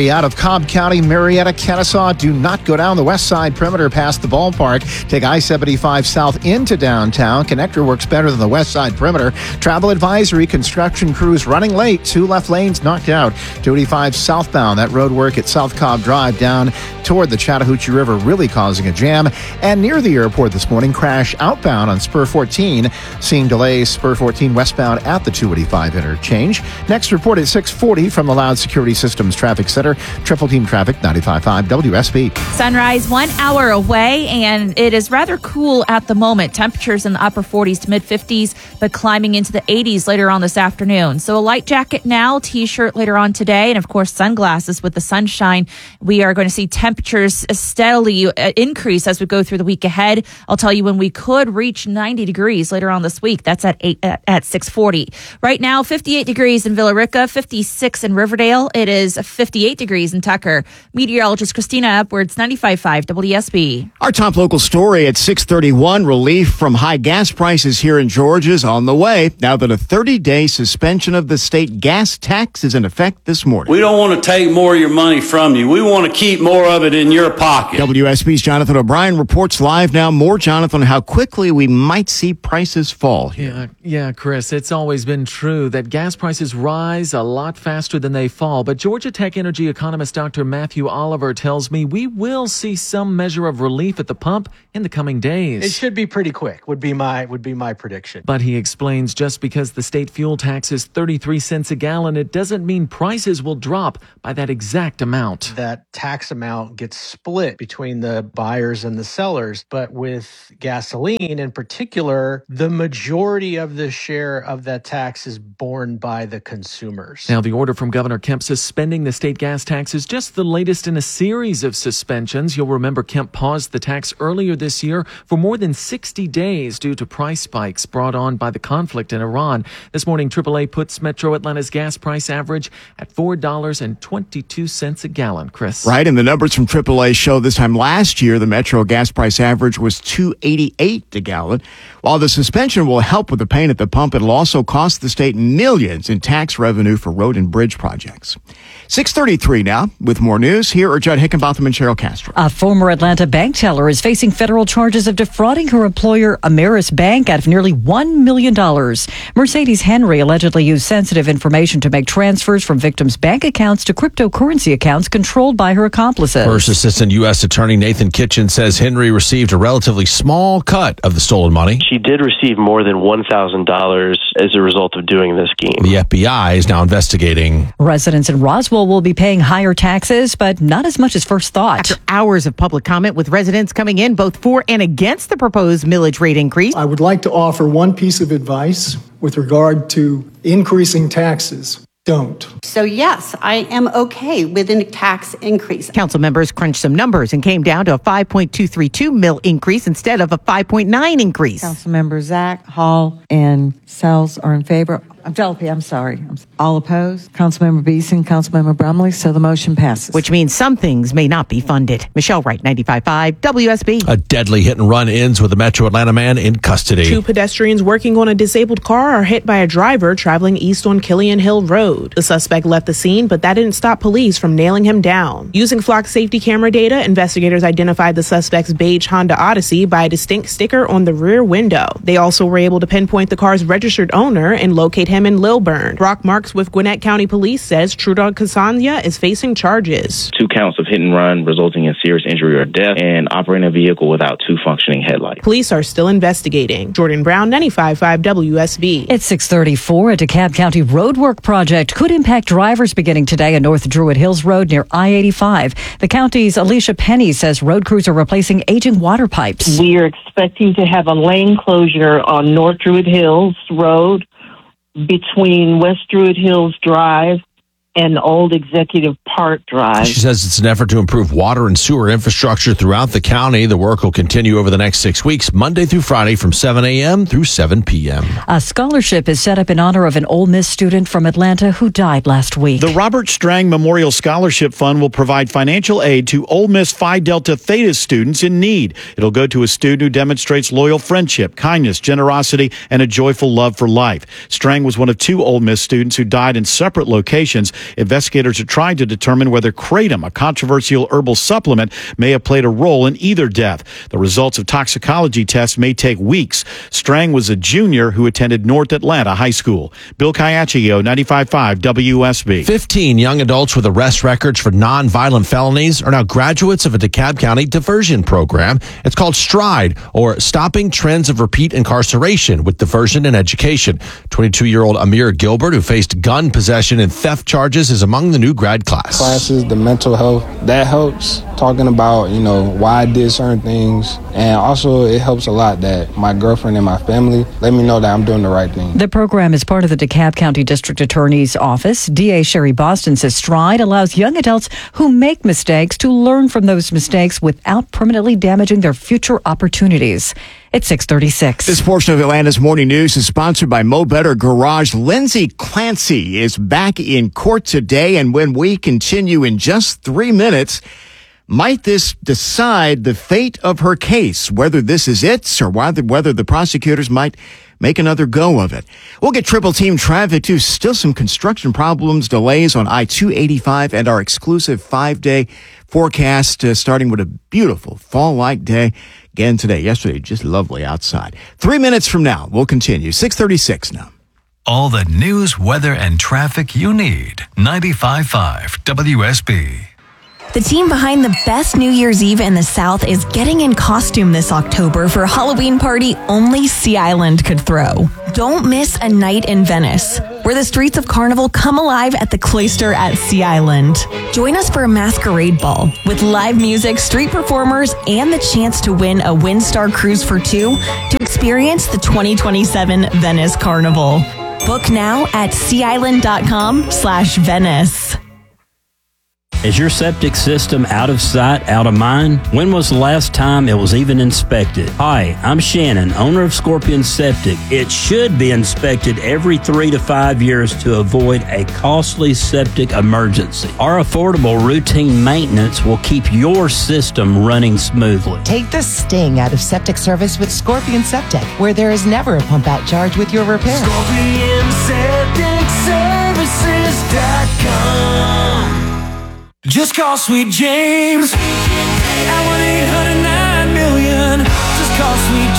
Cobb County, Marietta, Kennesaw. Do not go down the west side perimeter past the ballpark. Take I seventy-five south into downtown. Connector works better than the west side perimeter. Travel advisory, construction crews running late. Two left lanes knocked out. two eighty-five southbound. That road work at South Cobb Drive down toward the Chattahoochee River really causing a jam. And near the airport this morning, crash outbound on Spur fourteen. Seeing delays, Spur fourteen westbound at the two eighty-five interchange. Next report at six forty from the Loud Security Systems Traffic Center. Triple Team Traffic, ninety-five point five W S B. Sunrise one hour away, and it is rather cool at the moment. Temperatures in the upper forties to mid fifties, but climbing into the eighties later on this afternoon. So a light jacket now, t-shirt later on today, and of course sunglasses with the sunshine. We are going to see temperatures steadily increase as we go through the week ahead. I'll tell you when we could reach ninety degrees later on this week. That's at eight at six forty. Right now, fifty-eight degrees in Villa Rica, fifty-six in Riverdale. It is fifty-eight degrees in Tucker. Meteorologist Christina Edwards, ninety-five point five W S B. Our top local story at six thirty-one. Relief from high gas prices here in Georgia is on the way now that a thirty-day suspension of the state gas tax is in effect this morning. We don't want to take more of your money from you. We want to keep more of it in your pocket. W S B's Jonathan O'Brien reports live now. More, Jonathan, how quickly we might see prices fall here. Yeah, yeah, Chris, it's always been true that gas prices rise a lot faster than they fall. But Georgia Tech Energy economist Doctor Matthew Oliver tells me we will see some measure of relief at the pump in the coming days. It should be pretty quick, would be my would be my prediction. But he explains just because the state fuel tax is thirty-three cents a gallon, it doesn't mean prices will drop by that exact amount. That tax amount gets split between the buyers and the sellers. But with gasoline in particular, the majority of the share of that tax is borne by the consumers. Now, the order from Governor Kemp suspending the state gas tax is just the latest in a series of suspensions. You'll remember Kemp paused the tax earlier this year for more than sixty days due to price spikes brought on by the conflict in Iran. This morning, triple A puts Metro Atlanta's gas price average at four dollars and twenty-two cents a gallon, Chris. Right, and the numbers from triple A show this time last year, the Metro gas price average was two eighty-eight a gallon. While the suspension will help with the pain at the pump, it'll also cost the state millions in tax revenue for road and bridge projects. six thirty-three now. With more news, here are Judd Hickenbotham and Cheryl Castro. A former Atlanta bank teller is facing federal charges of defrauding her employer, Ameris Bank, out of nearly one million dollars. Mercedes Henry allegedly used sensitive information to make transfers from victims' bank accounts to cryptocurrency accounts controlled by her accomplices. First Assistant U S Attorney Nathan Kitchen says Henry received a relatively small cut of the stolen money. She did receive more than one thousand dollars as a result of doing this scheme. The F B I is now investigating. Residents in Roswell will be paying higher taxes, but not as much as first thought. After hours of public comment with residents coming in both for and against the proposed millage rate increase, I would like to offer one piece of advice with regard to increasing taxes. Don't. So yes, I am okay with a tax increase. Council members crunched some numbers and came down to a five point two three two mil increase instead of a five point nine increase. Councilmember Zach, Hall, and Sells are in favor. I'm Delpy, I'm sorry. All opposed? Councilmember Beeson, Councilmember Brumley, so the motion passes. Which means some things may not be funded. Michelle Wright, ninety-five point five W S B. A deadly hit and run ends with a Metro Atlanta man in custody. Two pedestrians working on a disabled car are hit by a driver traveling east on Killian Hill Road. The suspect left the scene, but that didn't stop police from nailing him down. Using flock safety camera data, investigators identified the suspect's beige Honda Odyssey by a distinct sticker on the rear window. They also were able to pinpoint the car's registered owner and locate him in Lilburn. Brock Marks with Gwinnett County Police says Trudon Casania is facing charges. Two counts of hit and run resulting in serious injury or death and operating a vehicle without two functioning headlights. Police are still investigating. Jordan Brown, ninety-five point five W S B. It's six thirty-four. A DeKalb County roadwork project could impact drivers beginning today on North Druid Hills Road near I eighty-five. The county's Alicia Penny says road crews are replacing aging water pipes. We are expecting to have a lane closure on North Druid Hills Road between West Druid Hills Drive and Old Executive Park Drive. She says it's an effort to improve water and sewer infrastructure throughout the county. The work will continue over the next six weeks, Monday through Friday from seven a.m. through seven p.m. A scholarship is set up in honor of an Ole Miss student from Atlanta who died last week. The Robert Strang Memorial Scholarship Fund will provide financial aid to Ole Miss Phi Delta Theta students in need. It'll go to a student who demonstrates loyal friendship, kindness, generosity, and a joyful love for life. Strang was one of two Ole Miss students who died in separate locations. Investigators are trying to determine whether kratom, a controversial herbal supplement, may have played a role in either death. The results of toxicology tests may take weeks. Strang was a junior who attended North Atlanta High School. Bill Caiaccio, ninety-five point five W S B. fifteen young adults with arrest records for non-violent felonies are now graduates of a DeKalb County diversion program. It's called STRIDE, or Stopping Trends of Repeat Incarceration with Diversion and Education. twenty-two-year-old Amir Gilbert, who faced gun possession and theft charges, is among the new grad class. Classes, the mental health, that helps. Talking about, you know, why I did certain things. And also it helps a lot that my girlfriend and my family let me know that I'm doing the right thing. The program is part of the DeKalb County District Attorney's Office. D A Sherry Boston says STRIDE allows young adults who make mistakes to learn from those mistakes without permanently damaging their future opportunities. It's six thirty-six. This portion of Atlanta's Morning News is sponsored by Mo Better Garage. Lindsay Clancy is back in court today, and when we continue in just three minutes, might this decide the fate of her case, whether this is it or whether, whether the prosecutors might make another go of it. We'll get triple team traffic too. Still some construction problems, delays on I two eighty-five, and our exclusive five-day forecast uh, starting with a beautiful fall-like day again today. Yesterday, just lovely outside. Three minutes from now, we'll continue. six thirty-six now. All the news, weather, and traffic you need. ninety-five point five W S B. The team behind the best New Year's Eve in the South is getting in costume this October for a Halloween party only Sea Island could throw. Don't miss a night in Venice, where the streets of Carnival come alive at the Cloister at Sea Island. Join us for a masquerade ball with live music, street performers, and the chance to win a Windstar cruise for two to experience the twenty twenty-seven Venice Carnival. Book now at seaisland.com slash Venice. Is your septic system out of sight, out of mind? When was the last time it was even inspected? Hi, I'm Shannon, owner of Scorpion Septic. It should be inspected every three to five years to avoid a costly septic emergency. Our affordable routine maintenance will keep your system running smoothly. Take the sting out of septic service with Scorpion Septic, where there is never a pump out charge with your repair. Scorpion Septic Services dot com. Just call Sweet James at one eight hundred nine million. Just call Sweet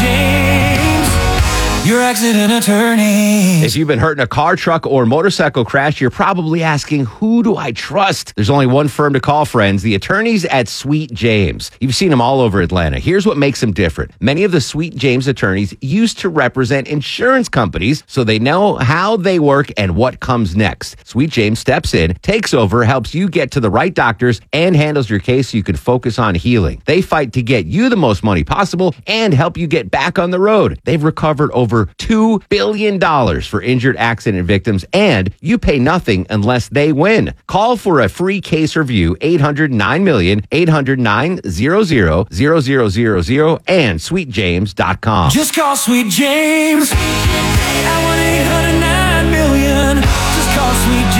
James, your accident attorney. If you've been hurt in a car, truck, or motorcycle crash, you're probably asking, who do I trust? There's only one firm to call, friends, the attorneys at Sweet James. You've seen them all over Atlanta. Here's what makes them different. Many of the Sweet James attorneys used to represent insurance companies, so they know how they work and what comes next. Sweet James steps in, takes over, helps you get to the right doctors, and handles your case so you can focus on healing. They fight to get you the most money possible and help you get back on the road. They've recovered over two billion dollars for injured accident victims, and you pay nothing unless they win. Call for a free case review, eight hundred nine million, eight hundred nine hundred, zero zero zero zero, and sweet james dot com. Just call Sweet James at one eight hundred nine million. Just call Sweet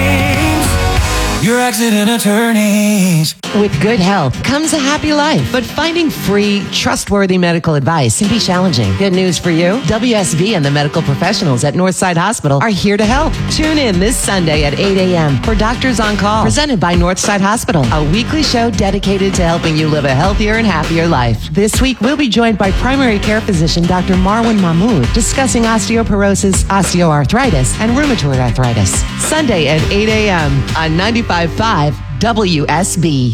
James, your accident attorneys. With good health comes a happy life, but finding free, trustworthy medical advice can be challenging. Good news for you. W S B and the medical professionals at Northside Hospital are here to help. Tune in this Sunday at eight a.m. for Doctors on Call, presented by Northside Hospital, a weekly show dedicated to helping you live a healthier and happier life. This week, we'll be joined by primary care physician Doctor Marwan Mahmood, discussing osteoporosis, osteoarthritis, and rheumatoid arthritis. Sunday at eight a.m. on ninety-five point five W S B.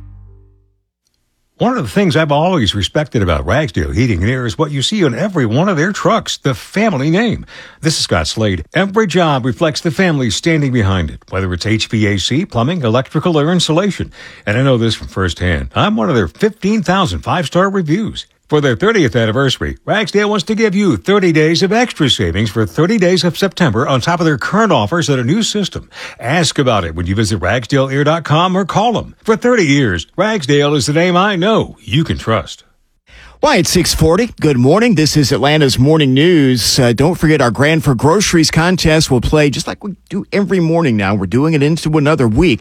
One of the things I've always respected about Ragsdale Heating and Air is what you see on every one of their trucks, the family name. This is Scott Slade. Every job reflects the family standing behind it, whether it's H V A C, plumbing, electrical, or insulation. And I know this from firsthand. I'm one of their fifteen thousand five-star reviews. For their thirtieth anniversary, Ragsdale wants to give you thirty days of extra savings for thirty days of September on top of their current offers at a new system. Ask about it when you visit ragsdale air dot com or call them. For thirty years, Ragsdale is the name I know you can trust. Why, it's six forty. Good morning. This is Atlanta's Morning News. Uh, don't forget our Grand for Groceries contest will play just like we do every morning now. We're doing it into another week.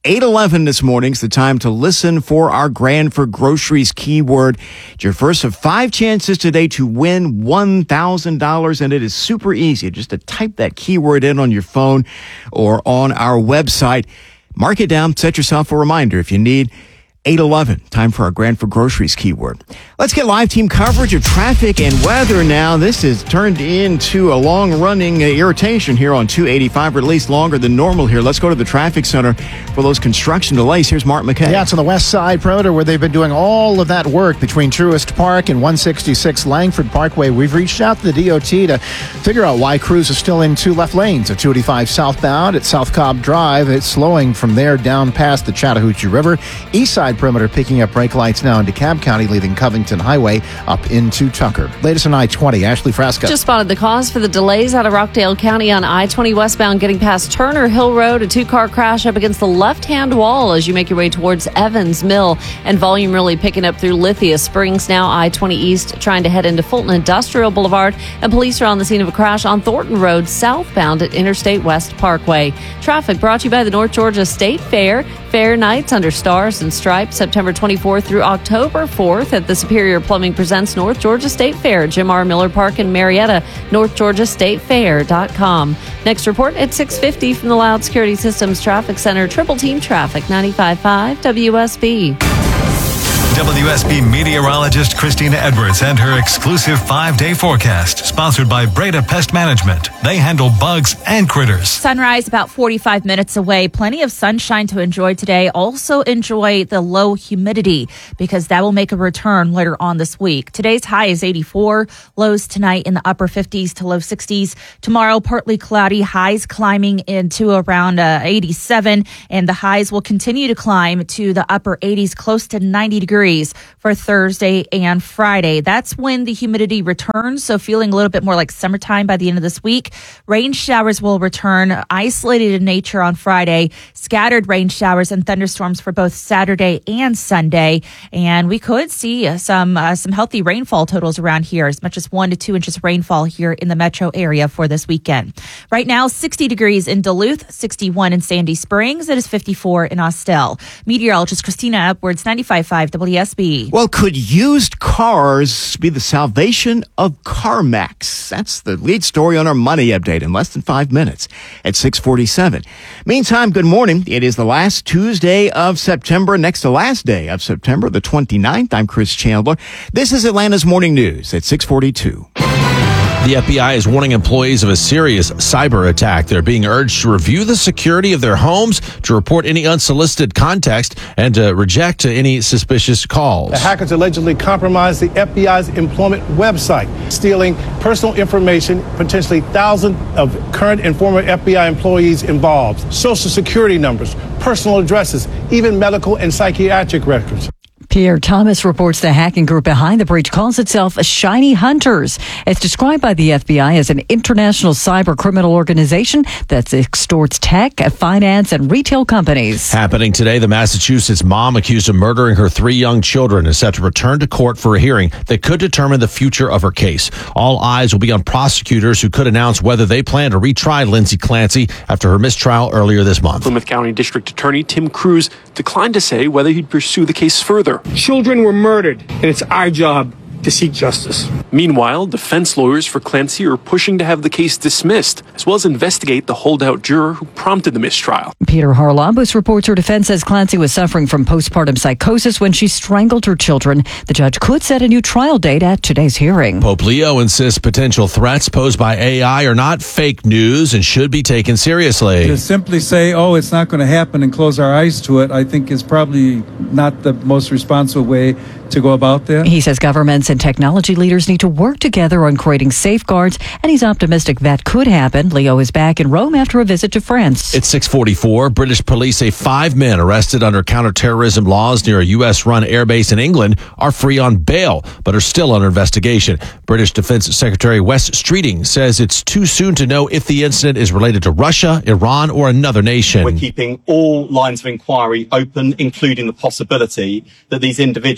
eight eleven this morning is the time to listen for our Grand for Groceries keyword. It's your first of five chances today to win one thousand dollars, and it is super easy just to type that keyword in on your phone or on our website. Mark it down, set yourself a reminder if you need. eight eleven, time for our Grand for Groceries keyword. Let's get live team coverage of traffic and weather now. This has turned into a long-running uh, irritation here on two eighty-five, or at least longer than normal here. Let's go to the traffic center for those construction delays. Here's Mark McKay. Yeah, it's on the west side perimeter where they've been doing all of that work between Truist Park and one sixty-six Langford Parkway. We've reached out to the D O T to figure out why crews are still in two left lanes of two eighty-five southbound at South Cobb Drive. It's slowing from there down past the Chattahoochee River. East side perimeter picking up brake lights now in DeKalb County, leaving Covington Highway up into Tucker. Latest on I twenty, Ashley Frasca. Just spotted the cause for the delays out of Rockdale County on I twenty westbound, getting past Turner Hill Road. A two-car crash up against the left-hand wall as you make your way towards Evans Mill, and volume really picking up through Lithia Springs. Now I twenty East trying to head into Fulton Industrial Boulevard, and police are on the scene of a crash on Thornton Road southbound at Interstate West Parkway. Traffic brought to you by the North Georgia State Fair. Fair nights under stars and stripes, September twenty-fourth through October fourth at the Superior Plumbing presents North Georgia State Fair, Jim R. Miller Park in Marietta, north georgia state fair dot com. Next report at six fifty from the Loud Security Systems Traffic Center. Triple Team Traffic, ninety-five point five W S B. W S B meteorologist Christina Edwards and her exclusive five-day forecast, sponsored by Breda Pest Management. They handle bugs and critters. Sunrise about forty-five minutes away. Plenty of sunshine to enjoy today. Also enjoy the low humidity because that will make a return later on this week. Today's high is eighty-four. Lows tonight in the upper fifties to low sixties. Tomorrow, partly cloudy. Highs climbing into around uh, eighty-seven. And the highs will continue to climb to the upper eighties, close to ninety degrees. For Thursday and Friday. That's when the humidity returns, so feeling a little bit more like summertime by the end of this week. Rain showers will return, isolated in nature on Friday. Scattered rain showers and thunderstorms for both Saturday and Sunday. And we could see some uh, some healthy rainfall totals around here, as much as one to two inches of rainfall here in the metro area for this weekend. Right now, sixty degrees in Duluth, sixty-one in Sandy Springs. It is fifty-four in Austell. Meteorologist Christina Edwards, ninety-five point five W S B. Well, could used cars be the salvation of CarMax? That's the lead story on our Money Update in less than five minutes at six forty-seven. Meantime, good morning. It is the last Tuesday of September, next to last day of September, the twenty-ninth. I'm Chris Chandler. This is Atlanta's Morning News at six forty-two. The F B I is warning employees of a serious cyber attack. They're being urged to review the security of their homes, to report any unsolicited context, and to reject any suspicious calls. The hackers allegedly compromised the F B I's employment website, stealing personal information, potentially thousands of current and former F B I employees involved, social security numbers, personal addresses, even medical and psychiatric records. Pierre Thomas reports the hacking group behind the breach calls itself Shiny Hunters. It's described by the F B I as an international cyber criminal organization that extorts tech, finance, and retail companies. Happening today, the Massachusetts mom accused of murdering her three young children is set to return to court for a hearing that could determine the future of her case. All eyes will be on prosecutors who could announce whether they plan to retry Lindsay Clancy after her mistrial earlier this month. Plymouth County District Attorney Tim Cruz declined to say whether he'd pursue the case further. Children were murdered, and it's our job to seek justice. Meanwhile, defense lawyers for Clancy are pushing to have the case dismissed, as well as investigate the holdout juror who prompted the mistrial. Peter Harlabus reports her defense says Clancy was suffering from postpartum psychosis when she strangled her children. The judge could set a new trial date at today's hearing. Pope Leo insists potential threats posed by A I are not fake news and should be taken seriously. To simply say, oh, it's not going to happen and close our eyes to it, I think is probably not the most responsible way to go about that. He says governments and technology leaders need to work together on creating safeguards, and he's optimistic that could happen. Leo is back in Rome after a visit to France. It's six forty-four. British police say five men arrested under counterterrorism laws near a U S-run airbase in England are free on bail, but are still under investigation. British Defense Secretary Wes Streeting says it's too soon to know if the incident is related to Russia, Iran, or another nation. We're keeping all lines of inquiry open, including the possibility that these individuals may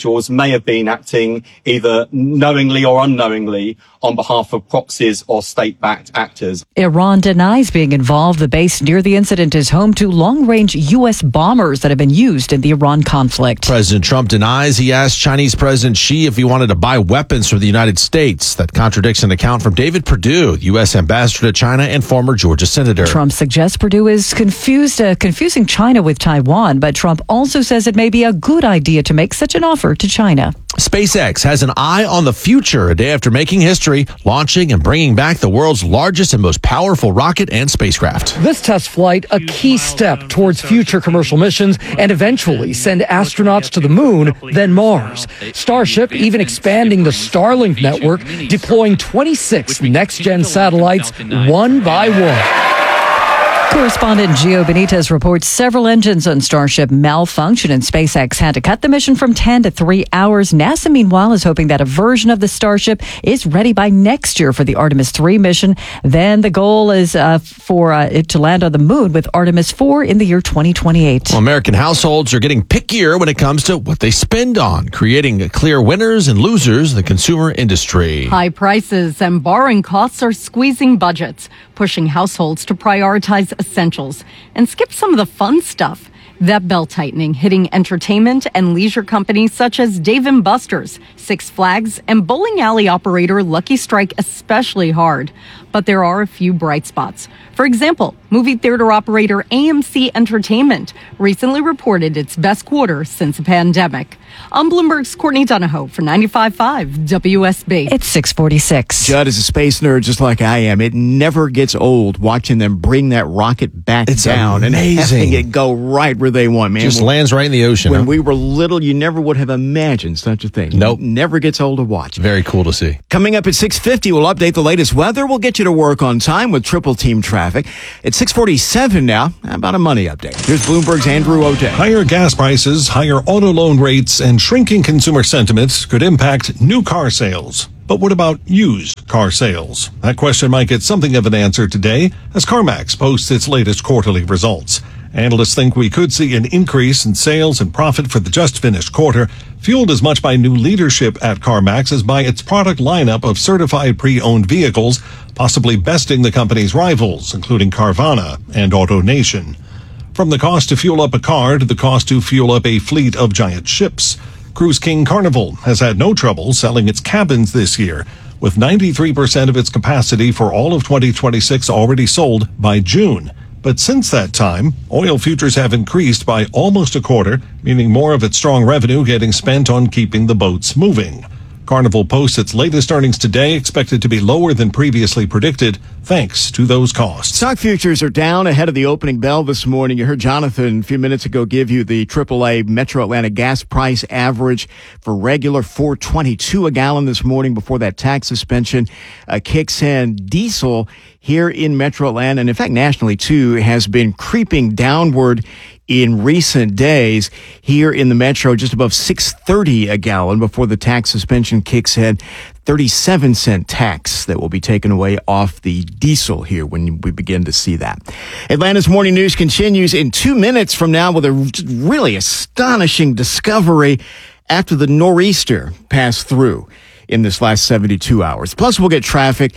may have been acting either knowingly or unknowingly on behalf of proxies or state-backed actors. Iran denies being involved. The base near the incident is home to long-range U S bombers that have been used in the Iran conflict. President Trump denies he asked Chinese President Xi if he wanted to buy weapons from the United States. That contradicts an account from David Perdue, U S ambassador to China and former Georgia senator. Trump suggests Perdue is confused, uh, confusing China with Taiwan, but Trump also says it may be a good idea to make such an offer to China. SpaceX has an eye on the future a day after making history, launching and bringing back the world's largest and most powerful rocket and spacecraft. This test flight, a key step towards future commercial missions and eventually send astronauts to the moon, then Mars. Starship even expanding the Starlink network, deploying twenty-six next-gen satellites one by one. Correspondent Gio Benitez reports several engines on Starship malfunctioned and SpaceX had to cut the mission from ten to three hours. NASA, meanwhile, is hoping that a version of the Starship is ready by next year for the Artemis three mission. Then the goal is uh, for uh, it to land on the moon with Artemis four in the year twenty twenty-eight. Well, American households are getting pickier when it comes to what they spend on, creating clear winners and losers in the consumer industry. High prices and borrowing costs are squeezing budgets, pushing households to prioritize essentials and skip some of the fun stuff. That belt-tightening hitting entertainment and leisure companies such as Dave and Buster's, Six Flags, and bowling alley operator Lucky Strike especially hard. But there are a few bright spots. For example, movie theater operator A M C Entertainment recently reported its best quarter since the pandemic. I'm Bloomberg's Courtney Donahoe for ninety-five point five W S B. It's six forty-six. Judd is a space nerd just like I am. It never gets old watching them bring that rocket back It's down amazing. and having it go right where they want, man. Just When- lands right in the ocean. When huh? we were little, you never would have imagined such a thing. Nope. It never gets old to watch. Very cool to see. Coming up at six fifty, we'll update the latest weather. We'll get you to work on time with triple team traffic. It's six forty-seven now. How about a money update? Here's Bloomberg's Andrew O'Day. Higher gas prices, higher auto loan rates, and shrinking consumer sentiment could impact new car sales. But what about used car sales? That question might get something of an answer today as CarMax posts its latest quarterly results. Analysts think we could see an increase in sales and profit for the just finished quarter, fueled as much by new leadership at CarMax as by its product lineup of certified pre-owned vehicles, possibly besting the company's rivals, including Carvana and AutoNation. From the cost to fuel up a car to the cost to fuel up a fleet of giant ships, Cruise King Carnival has had no trouble selling its cabins this year, with ninety-three percent of its capacity for all of twenty twenty-six already sold by June. But since that time, oil futures have increased by almost a quarter, meaning more of its strong revenue getting spent on keeping the boats moving. Carnival posts its latest earnings today, expected to be lower than previously predicted, thanks to those costs. Stock futures are down ahead of the opening bell this morning. You heard Jonathan a few minutes ago give you the triple A Metro Atlanta gas price average for regular four twenty-two a gallon this morning before that tax suspension uh, kicks in. Diesel here in Metro Atlanta, and in fact nationally too, has been creeping downward in recent days. Here in the Metro, just above six thirty a gallon before the tax suspension kicks in. thirty-seven cent tax that will be taken away off the diesel here when we begin to see that. Atlanta's Morning News continues in two minutes from now with a really astonishing discovery after the nor'easter passed through in this last seventy-two hours. Plus, we'll get traffic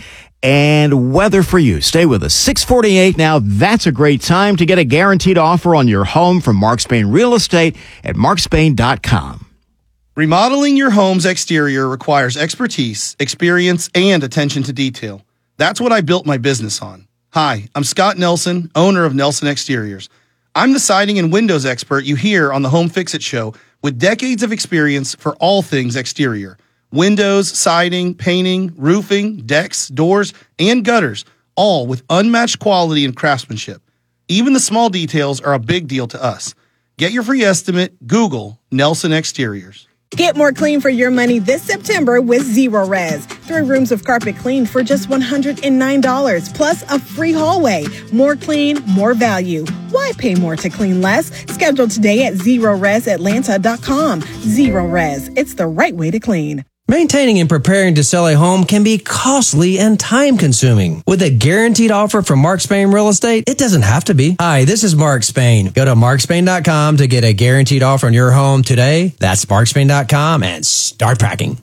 and weather for you. Stay with us. six forty-eight now. That's a great time to get a guaranteed offer on your home from Mark Spain Real Estate at mark spain dot com. Remodeling your home's exterior requires expertise, experience, and attention to detail. That's what I built my business on. Hi, I'm Scott Nelson, owner of Nelson Exteriors. I'm the siding and windows expert you hear on the Home Fix-It Show with decades of experience for all things exterior. Windows, siding, painting, roofing, decks, doors, and gutters, all with unmatched quality and craftsmanship. Even the small details are a big deal to us. Get your free estimate, Google Nelson Exteriors. Get more clean for your money this September with Zero Res. Three rooms of carpet cleaned for just one hundred nine dollars, plus a free hallway. More clean, more value. Why pay more to clean less? Schedule today at zero res atlanta dot com. Zero Res, it's the right way to clean. Maintaining and preparing to sell a home can be costly and time-consuming. With a guaranteed offer from Mark Spain Real Estate, it doesn't have to be. Hi, this is Mark Spain. Go to mark spain dot com to get a guaranteed offer on your home today. That's mark spain dot com and start packing.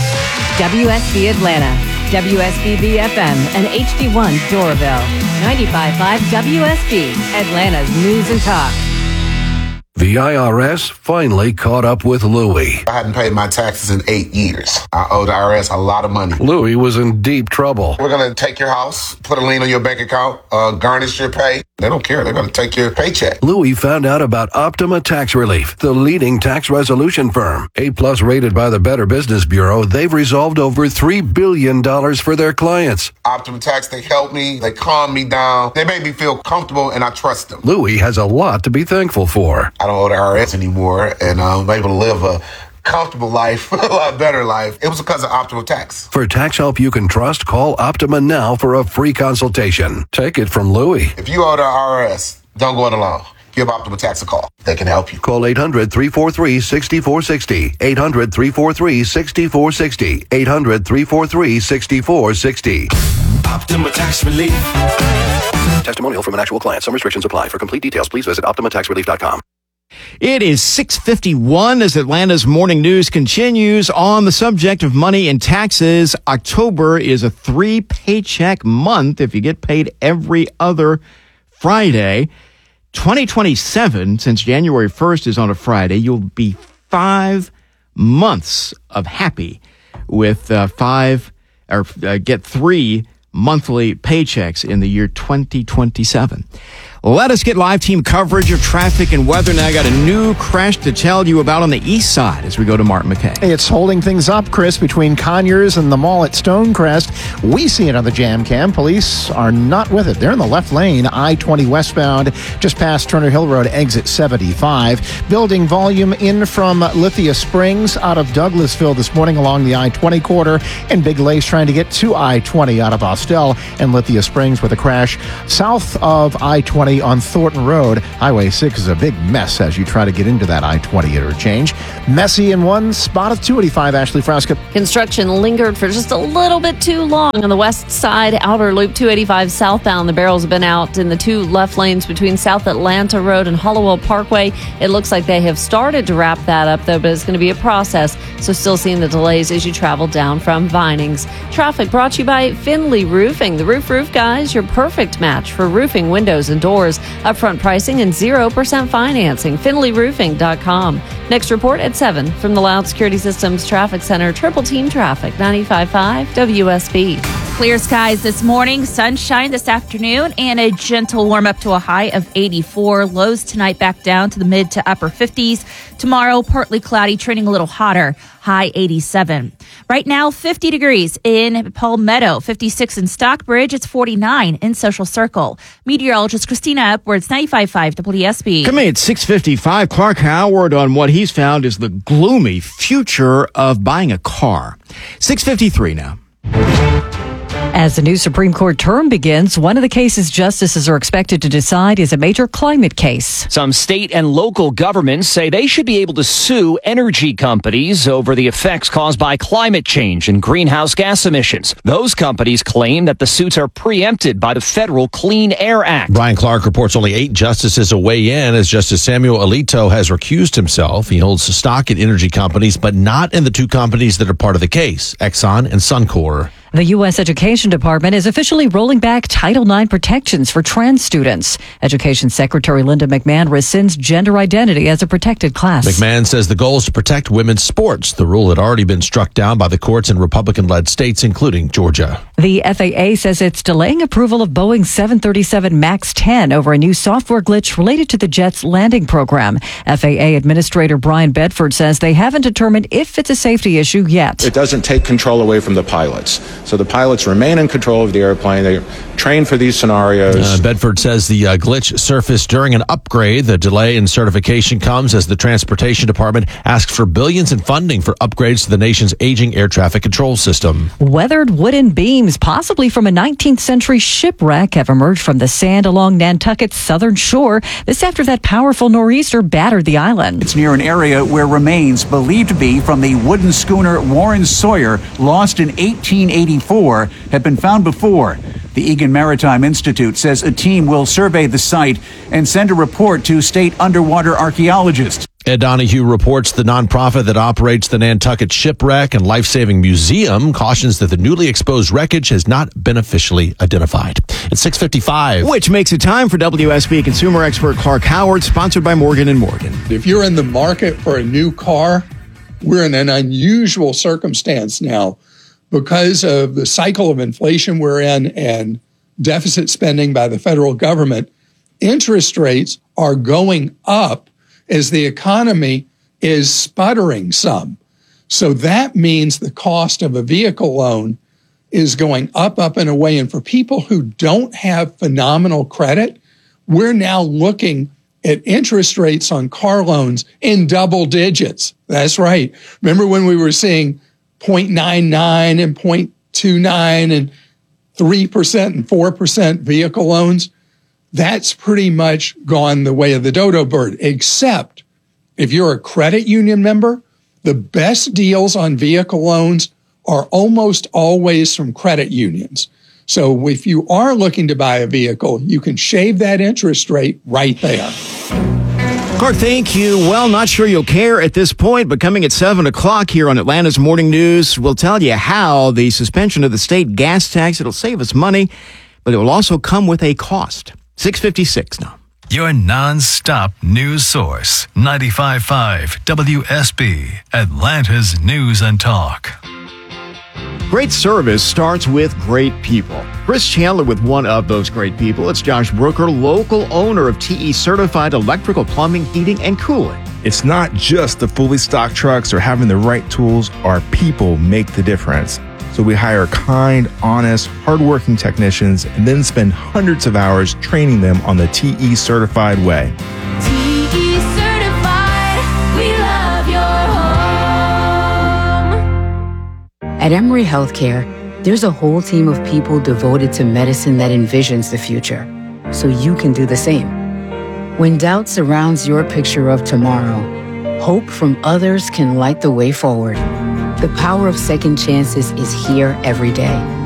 W S B Atlanta, W S B B F M, and H D one Doraville. ninety-five point five W S B, Atlanta's News and Talk. The I R S finally caught up with Louie. I hadn't paid my taxes in eight years. I owe the I R S a lot of money. Louie was in deep trouble. We're going to take your house, put a lien on your bank account, uh, garnish your pay. They don't care. They're going to take your paycheck. Louie found out about Optima Tax Relief, the leading tax resolution firm. A-plus rated by the Better Business Bureau, they've resolved over three billion dollars for their clients. Optima Tax, they help me. They calm me down. They make me feel comfortable, and I trust them. Louie has a lot to be thankful for. I don't owe the I R S anymore, and I'm able to live a comfortable life, a lot better life. It was because of Optima Tax. For tax help you can trust, call Optima now for a free consultation. Take it from Louie. If you owe the I R S, don't go it alone. Give Optima Tax a call. They can help you. Call eight hundred, three four three, six four six zero. eight hundred, three four three, six four six zero. eight hundred, three four three, six four six zero. Optima Tax Relief. Testimonial from an actual client. Some restrictions apply. For complete details, please visit optima tax relief dot com. It is six fifty-one as Atlanta's morning news continues on the subject of money and taxes. October is a three paycheck month if you get paid every other Friday. twenty twenty-seven, since January first is on a Friday, you'll be five months of happy with uh, five or uh, get three monthly paychecks in the year twenty twenty-seven. Let us get live team coverage of traffic and weather. Now I got a new crash to tell you about on the east side as we go to Martin McKay. It's holding things up, Chris, between Conyers and the mall at Stonecrest. We see it on the jam cam. Police are not with it. They're in the left lane, I twenty westbound, just past Turner Hill Road, exit seventy-five. Building volume in from Lithia Springs out of Douglasville this morning along the I twenty corridor, and Big Lace trying to get to I twenty out of Austell and Lithia Springs with a crash south of I twenty on Thornton Road. Highway six is a big mess as you try to get into that I twenty interchange. Messy in one spot of two eighty-five. Ashley Frasca. Construction lingered for just a little bit too long on the west side, outer loop two eighty-five southbound. The barrels have been out in the two left lanes between South Atlanta Road and Hollowell Parkway. It looks like they have started to wrap that up, though, but it's going to be a process. So still seeing the delays as you travel down from Vinings. Traffic brought to you by Finley Roofing. The Roof Roof Guys, your perfect match for roofing, windows, and doors. Upfront pricing and zero percent financing. Finley Roofing dot com. Next report at seven from the Loud Security Systems Traffic Center. Triple Team Traffic, ninety-five point five W S B. Clear skies this morning, sunshine this afternoon, and a gentle warm up to a high of eighty-four. Lows tonight back down to the mid to upper fifties. Tomorrow, partly cloudy, trending a little hotter, high eighty-seven. Right now, fifty degrees in Palmetto, fifty-six in Stockbridge. It's forty-nine in Social Circle. Meteorologist Christina Edwards, ninety-five point five W S B. Coming at six fifty-five, Clark Howard on what he's found is the gloomy future of buying a car. six fifty-three now. As the new Supreme Court term begins, one of the cases justices are expected to decide is a major climate case. Some state and local governments say they should be able to sue energy companies over the effects caused by climate change and greenhouse gas emissions. Those companies claim that the suits are preempted by the federal Clean Air Act. Brian Clark reports only eight justices will weigh in as Justice Samuel Alito has recused himself. He holds stock in energy companies, but not in the two companies that are part of the case, Exxon and Suncor. The U S Education Department is officially rolling back Title nine protections for trans students. Education Secretary Linda McMahon rescinds gender identity as a protected class. McMahon says the goal is to protect women's sports. The rule had already been struck down by the courts in Republican-led states, including Georgia. The F A A says it's delaying approval of Boeing seven thirty-seven MAX ten over a new software glitch related to the jet's landing program. F A A Administrator Brian Bedford says they haven't determined if it's a safety issue yet. It doesn't take control away from the pilots. So the pilots remain in control of the airplane. They're trained for these scenarios. Uh, Bedford says the uh, glitch surfaced during an upgrade. The delay in certification comes as the Transportation Department asks for billions in funding for upgrades to the nation's aging air traffic control system. Weathered wooden beams, possibly from a nineteenth century shipwreck, have emerged from the sand along Nantucket's southern shore. This after that powerful nor'easter battered the island. It's near an area where remains believed to be from the wooden schooner Warren Sawyer, lost in eighteen eighty-four, have been found before. The Egan Maritime Institute says a team will survey the site and send a report to state underwater archaeologists. Ed Donahue reports the nonprofit that operates the Nantucket Shipwreck and Life-Saving Museum cautions that the newly exposed wreckage has not been officially identified. It's six fifty-five. Which makes it time for W S B consumer expert Clark Howard, sponsored by Morgan and Morgan. If you're in the market for a new car, we're in an unusual circumstance now because of the cycle of inflation we're in and deficit spending by the federal government. Interest rates are going up as the economy is sputtering some. So that means the cost of a vehicle loan is going up, up, and away. And for people who don't have phenomenal credit, we're now looking at interest rates on car loans in double digits. That's right. Remember when we were seeing zero point nine nine and zero point two nine and three percent and four percent vehicle loans? That's pretty much gone the way of the dodo bird, except if you're a credit union member, the best deals on vehicle loans are almost always from credit unions. So if you are looking to buy a vehicle, you can shave that interest rate right there. Clark, thank you. Well, not sure you'll care at this point, but coming at seven o'clock here on Atlanta's Morning News, we'll tell you how the suspension of the state gas tax, it'll save us money, but it will also come with a cost. six fifty-six now. Your non-stop news source, ninety-five point five W S B, Atlanta's News and Talk. Great service starts with great people. Chris Chandler with one of those great people. It's Josh Brooker, local owner of T E Certified Electrical Plumbing, Heating, and Cooling. It's not just the fully stocked trucks or having the right tools. Our people make the difference. So we hire kind, honest, hardworking technicians and then spend hundreds of hours training them on the T E Certified way. T E Certified, we love your home. At Emory Healthcare, there's a whole team of people devoted to medicine that envisions the future, so you can do the same. When doubt surrounds your picture of tomorrow, hope from others can light the way forward. The power of second chances is here every day,